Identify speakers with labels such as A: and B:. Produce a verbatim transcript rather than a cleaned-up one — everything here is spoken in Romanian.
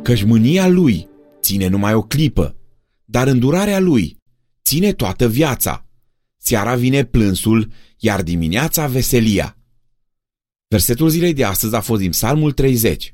A: Căci mânia lui ține numai o clipă, dar îndurarea lui ține toată viața. Seara vine plânsul, iar dimineața veselia. Versetul zilei de astăzi a fost din Psalmul treizeci.